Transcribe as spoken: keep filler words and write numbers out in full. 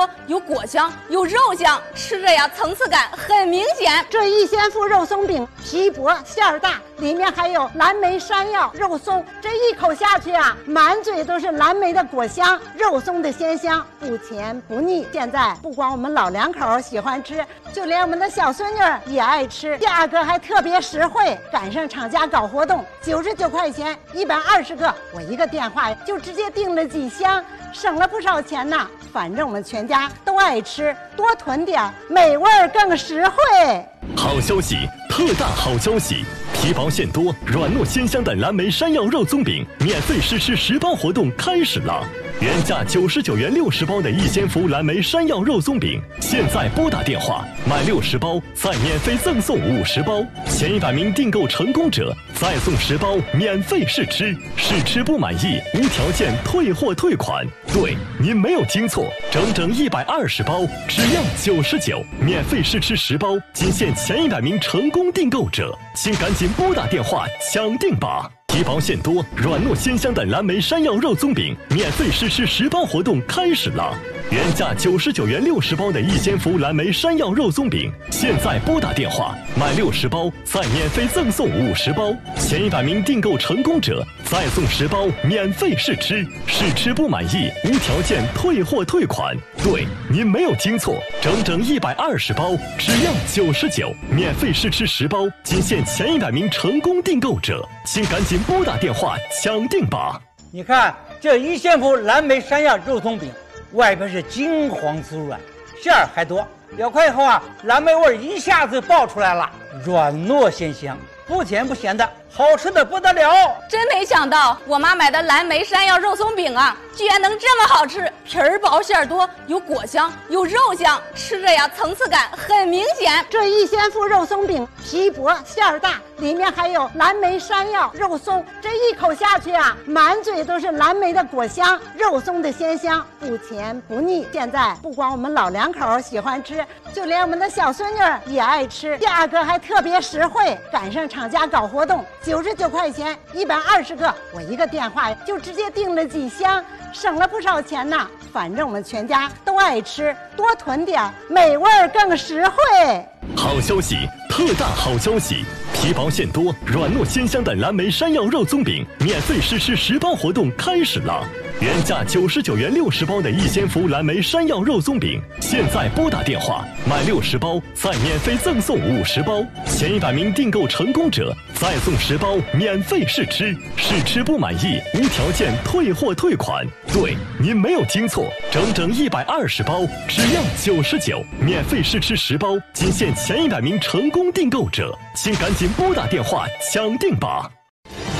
多，有果香，有肉香，吃着呀层次感很明显。 这一鲜妇肉松饼皮薄馅儿大，里面还有蓝莓、山药、肉松，这一口下去啊，满嘴都是蓝莓的果香，肉松的鲜香，不甜不腻。现在不光我们老两口喜欢吃，就连我们的小孙女也爱吃，价格还特别实惠。赶上厂家搞活动，九十九块钱一百二十个，我一个电话就直接订了几箱，省了不少钱呢。反正我们全家都爱吃，多囤点，美味更实惠。 好消息，特大好消息！皮薄馅多、软糯鲜香的蓝莓山药肉松饼免费试吃十包活动开始了。原价九十九元六十包的一鲜福蓝莓山药肉松饼，现在拨打电话买六十包，再免费赠送五十包。前一百名订购成功者再送十包免费试吃，试吃不满意无条件退货退款。对，您没有听错，整整一百二十包，只要九十九，免费试吃十包，仅限前一百名成功订购者，请赶紧拨打电话抢订吧！皮薄馅多、软糯鲜香的蓝莓山药肉松饼免费试吃十包活动开始了。原价九十九元六十包的一鲜福蓝莓山药肉松饼，现在拨打电话买六十包，再免费赠送五十包。前一百名订购成功者再送十包免费试吃，试吃不满意无条件退货退款。对，您没有听错，整整一百二十包，只要九十九，免费试吃十包，仅限前一百名成功订购者，请赶紧拨打电话抢订吧！ 你看这一鲜福蓝莓山药肉松饼，外边是金黄酥软，馅儿还多，咬开以后啊，蓝莓味一下子爆出来了，软糯鲜香，不甜不咸的，好吃的不得了。 真没想到我妈买的蓝莓山药肉松饼啊，居然能这么好吃，皮儿薄馅儿多，有果香，有肉香，吃着呀层次感很明显。 这一鲜妇肉松饼皮薄馅儿大，里面还有蓝莓、山药、肉松，这一口下去啊，满嘴都是蓝莓的果香，肉松的鲜香，不甜不腻。现在不光我们老两口喜欢吃，就连我们的小孙女也爱吃，价格还特别实惠。赶上厂家搞活动，九十九块钱一百二十个，我一个电话就直接订了几箱，省了不少钱呢。反正我们全家都爱吃，多囤点，美味更实惠。 好消息，特大好消息！皮薄馅多、软糯鲜香的蓝莓山药肉松饼免费试吃十包活动开始了。原价九十九元六十包的一鲜福蓝莓山药肉松饼，现在拨打电话买六十包，再免费赠送五十包。前一百名订购成功者再送十包免费试吃，试吃不满意无条件退货退款。对，您没有听错，整整一百二十包，只要九十九，免费试吃十包，仅限前一百名成功订购者，请赶紧拨打电话抢订吧！